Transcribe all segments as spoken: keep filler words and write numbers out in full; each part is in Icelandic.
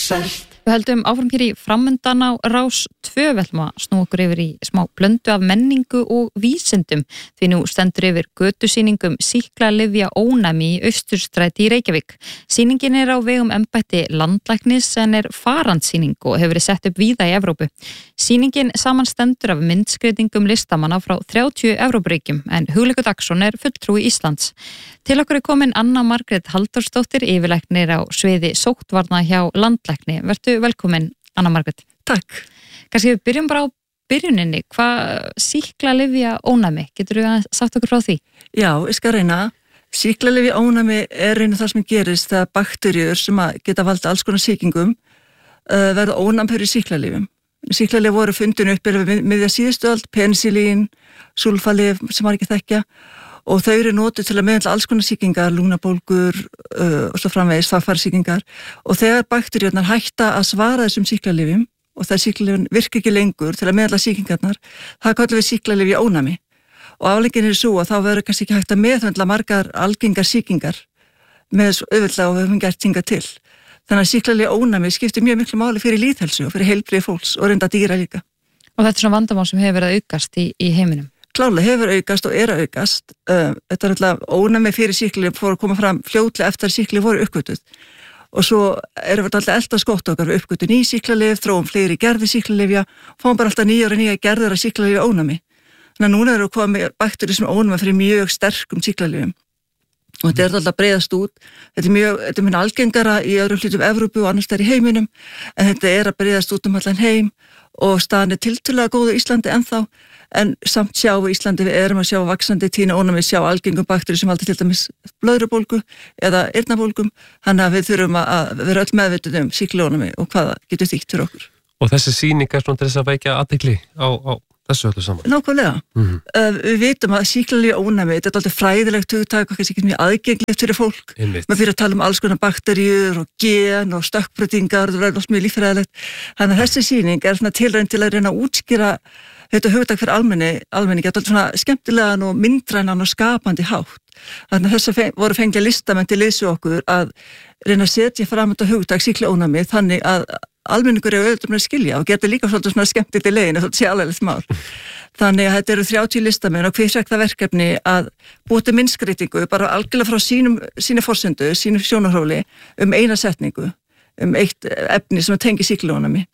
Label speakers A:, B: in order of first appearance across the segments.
A: selt.
B: Við höldum áfram hér í framundan á Rás tvö, við ætlum að snúa okkur yfir í smá blöndu af menningu og vísindum því nú stendur yfir götusýningum sýklalyfja ónæmi í Austurstræti í Reykjavík. Sýningin er á vegum embætti landlæknis en er farandsýning og hefur verið sett upp víða í Evrópu. Sýningin samanstendur af myndskreitingum listamanna frá þrjátíu Evrópuríkjum en Hugleikur Dagsson er fulltrúi Íslands. Til okkur er komin Anna Margrét Halldórsdóttir, yfirlæknir á sviði sóttvarna hjá landlækni. Vertu velkomin, Anna Margrét.
C: Takk.
B: Kannski við byrjum bara á byrjuninni. Hvað sýklalyfja ónæmi? Getur þú að sagt okkur frá því?
C: Já, ég skal reyna. Sýklalyfja ónæmi er einu það sem gerist þegar bakteríur sem geta valda alls konar sýkingum uh, verða ónæm fyrir sýklalyfjum. Sýklalyf voru fundin upp yfir miðja síðustu öld, penicillin, sulfalyf sem var ekki þekkja og þau eru notuð til að meðhandla alls konar sýkingar, lungnabólgur uh, og svo framvegis þvagfærasýkingar og þegar bakteríurnar hætta að svara þessum sýklalyfjum og það sýklalyfin virka ekki lengur til að meðhandla sýkingarnar, það kallum við sýklalyfja ónæmi og afleggin er svo að þá verður kannski ekki hægt að meðhandla margar algengar sýkingar með auðvitað og við höfum gert hingað til. Þannig að sýklalyfja ónæmi skiptir mjög miklu máli fyrir lýðheilsu og fyrir heilbrigði fólks og reynda dýra líka.
B: Og þetta er svona vandamál sem hefur verið að aukast í, í heiminum?
C: Klárlega hefur aukast og er að aukast. Uh, þetta er alltaf ónæmi fyrir sýklalyf fór að koma fram fljótlega eftir að sýklalyf voru uppgötuð. Og svo erum við alltaf elda skott okkar við uppgötu ný sýklalyf, þróum fleiri gerði sýklalyfja, fáum bara alltaf nýjar og nýja gerðir að sýklalyfja ónæmi. Þannig að núna eru að koma bakteríur sem ónæmi fyrir mjög sterkum sýklalyfjum. Og þetta er alltaf breiðast út. Þetta er mjög, þetta er mjög algengara í öðrum hlutum Evrópu og annars þar í heiminum, en þetta er að breiðast út um allan heim og staðan er tiltölulega góð á Íslandi ennþá, en samt sjá við Íslandi við erum að sjá vaxandi tíðni ónæmi, sjá algengum bakteríur sem valda til dæmis blöðrubólgu eða eyrnabólgum, þannig að við þurfum að vera öll meðvituð um sýklalyfjaónæmi og hvað það getur þýtt fyrir okkur.
D: Og þessi sýning er svona til þess að veikja athygli á, á þessu öllu saman.
C: Nákvæmlega.
D: Mm-hmm.
C: Uh, við vitum að sýklalyfja ónæmi, þetta er alltaf fræðilegt hugtak og kannski ekki mjög aðgengilegt fyrir fólk.
D: Einmitt.
C: Maður fyrir að tala um alls konar bakteríur og gen og stökkbreytingar, það verður mjög líffræðilegt. Þannig að þessi sýning er svona tilraun til að reyna að útskýra þetta hugtak fyrir almenni, almenningi, þetta er svona skemmtilegan og myndrænan og skapandi hátt. Þannig að þess að voru fengja listamenn til liðsu okkur að reyna að setja fram þetta hugtak sýklalyfja ónæmi þannig að almenningur eru auðvitað með að skilja og gera þetta líka svolítið svona skemmtilegt í leiðinu, þetta sé alveg mál. Þannig að þetta eru þrjátíu listamenn og hver fekk það verkefni að búa til myndskreytingu bara algjörlega frá sínum, sínu forsendu, sínu sjónarhóli um eina setningu, um eitt efni sem tengir sýklalyfja ónæmi.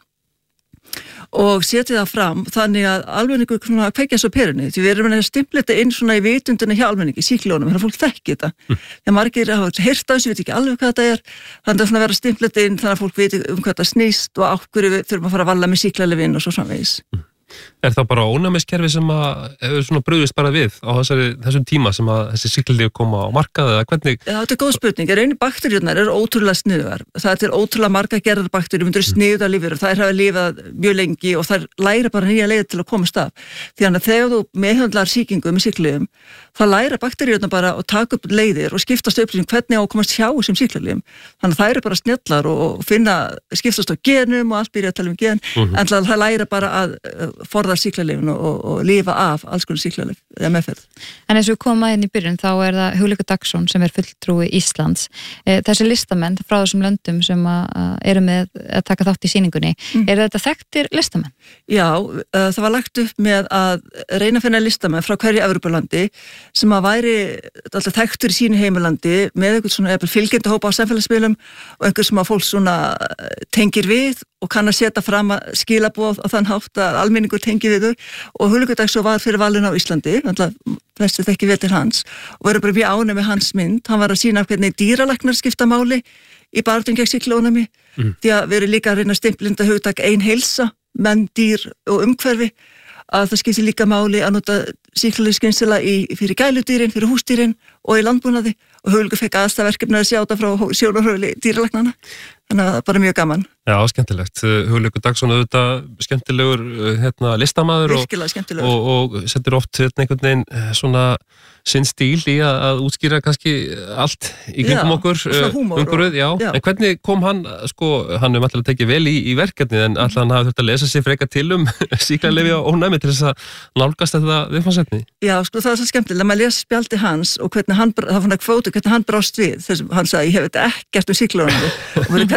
C: Og setja það fram þannig að almenningur kveikja svo perunni, því við erum að stimpla þetta inn svona í vitundina hjá almenningi, sýklalyfja ónæmi, þannig að fólk þekki þetta. Mm. Þegar margir hafa heyrt á þessu, veit ekki alveg hvað þetta er, þannig að það vera að stimpla þetta inn þannig að fólk veit um hvað þetta snýst og á hverju við þurfum að fara að valda með sýklalyfin og svo framvegis. Mm.
D: Er það bara ónæmiskerfi sem að hefur svona brugðist bara við á þessari, þessum tíma sem að þessi sýklalyf koma á markað eða hvernig?
C: Já, þetta er góð spurning. Einu bakteríurnar eru ótrúlega sniðugar. Það er til ótrúlega marga gerðar bakteríur, myndir sniðuða lífur og þær hafa lifað mjög lengi og þær læra bara nýja leið til að komast af. Því að þegar þú meðhöndlar sýkingu með sýklalyfjum, þá læra bakteríurnar bara að taka upp leiðir og skiptast upp hvernig á að komast hjá þessum sýklalyfjum. Þannig að þær eru bara snjallar og finna, skiptast á genum og allt byrja að tala um gen, mm-hmm. en það læra bara að forða sýklalyfjum og, og, og lifa af alls konar sýklalyf eða meðferð.
B: En eins og við komum að inn í byrjun þá er það Hugleikur Dagsson sem er fulltrúi Íslands. Þessi listamenn frá þessum löndum sem að eru með að taka þátt í sýningunni, mm. eru þetta þekktir listamenn?
C: Já, uh, það var lagt upp með að reyna að finna listamenn frá hverju Evrópulandi sem að væri alltaf þekktur í sínu heimilandi með einhvern svona fylgjandi hópa á samfélagsmiðlum og einhver sem að fólk svona tengir við og kann að setja fram að skilaboð á þann hátt að almenningur tengir við þau og Hugleikur Dagsson var fyrir valinu á Íslandi, þannig að flestir þekki vel til hans og verður bara mjög ánægð með hans mynd. Hann var að sýna hvernig dýralæknar skipta máli í baráttunni gegn sýklalyfja ónæmi, mm. því að við erum líka að reyna að stimplinda hugtak ein heilsa, menn, dýr og umhverfi, að það skiptir líka máli að nota sýklalyf skynselega fyrir gæludýrin, fyrir húsdýrin og í landbúnaði og Hugleikur fekk aðstæðverkefni að sjá þetta frá sjónarhóli dýralæknanna. Þannig að það er bara mjög gaman.
D: Já, skemmtilegt. Hugleikur Dagsson auðvitað skemmtilegur hérna, listamaður og, og, og setur oft hérna, einhvern veginn svona sinn stíl í að, að útskýra kannski allt í kringum
C: já,
D: okkur umhverfið, já.
C: já.
D: En hvernig kom hann, sko, hann er alltaf tekið vel í, í verkefnið en alltaf hann hafi þurft að lesa sér frekar til um sýklalyfja ónæmi til þess að nálgast þetta viðfangsefni?
C: Já, sko, það er svo skemmtilega. Maður les spjaldi hans og hvernig hann, það fann að kvótu, hvernig hann brást við þess að hann sagði, ég hef þetta ekkert um sýklalyfja ónæmi og hvernig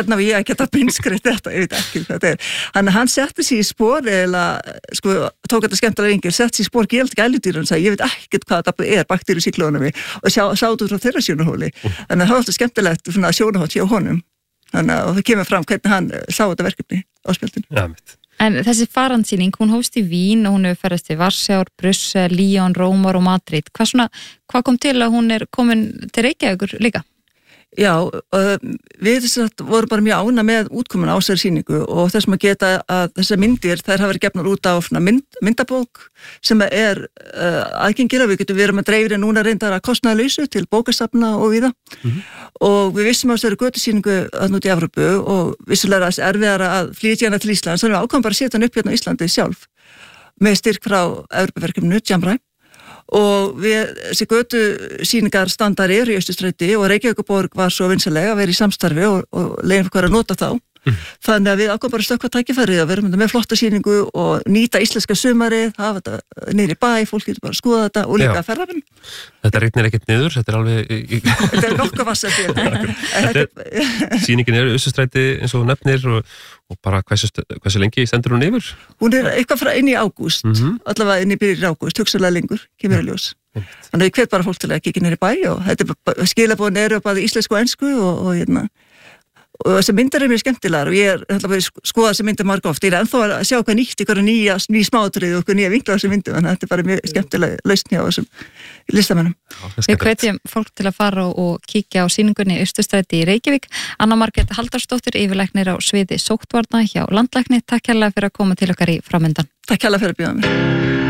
C: hvernig var ég að geta beinskreitt þetta, ég veit ekki hvað þetta er. Þannig að hann setti sig í spór eða, sko, tók þetta skemmtilega yngir, setti sig í spór gælt gæludýrun og sagði, ég veit ekkert hvað þetta er bakteríusýklónum og sjá, sátu frá þeirra sjónahóli. Þannig að það var alltaf skemmtilegt svona sjónahótt hjá honum. Þannig að það kemur fram hvernig hann sá þetta verkefni á spjaldinu.
D: Ja, mitt.
B: En þessi farandsýning, hún hófst í Vín og hún hefur ferðast til Varsjár, Brussel, Lyon, Rómar og Madrid. Hvað, svona, hvað kom til að hún er komin til Reykjavíkur líka?
C: Já, við vorum bara mjög ána með útkomuna á þessari sýningu og þess að geta að þessar myndir, þær hafa verið gefnar út á mynd, myndabók sem er uh, aðgengilega, við getum verið með dreifri núna reyndar að kostnaðarlausu til bókasafna og víða mm-hmm. og við vissum á þessari götusýningu að núti í Evrópu og vissulega er erfiðara að flytja hana til Íslands, þannig að við ákvæmum bara að setja hann upp hérna á Íslandi sjálf með styrk frá Evrópuverkefninu, Jamræ. Og við, þessi götu sýningar standar eru í Austurstræti og Reykjavíkurborg var svo vinsalega að vera í samstarfi og, og leiðin fyrir að nota þá. Mm. Þannig að við ákvæmum bara stökkva tækifærið að vera með flotta sýningu og nýta íslenska sumarið, hafa þetta niður í bæ, fólk getur bara að skoða þetta og líka að ferðarinn.
D: Þetta regnir ekkert niður, þetta er alveg... Í...
C: Þetta er nokkuð vassað fyrir.
D: Sýningin er Austurstræti eins og nefnir og, og bara hversu, hversu lengi stendur hún yfir?
C: Hún er eitthvað frá inn í ágúst, mm-hmm. allavega inn í byrjir ágúst, hugsalega lengur, kemur að ljós. Mm. Þannig að ég hvet bara fólk til að kíkja niður í bæ og þetta skilabóðin eru bæði íslensku og ensku og, og hérna og þessi myndar er mjög skemmtilegar og ég er alltaf að skoða þessi myndar marga oft, ég er ennþá að sjá hvað nýtt, ykkur nýja, ný smátrið og ykkur nýja vinkla á þessi myndu, þannig að þetta er bara mjög skemmtilega lausn hjá þessum listamennum.
B: Við hvetjum fólk til að fara og kíkja á sýningunni í Austurstræti í Reykjavík. Anna Margrét Halldórsdóttir, yfirlæknir á sviði sóttvarna hjá Landlækni. Takk kærlega fyrir að koma til okkar í framöndan.
C: Takk kærlega fyrir að bjóða mér.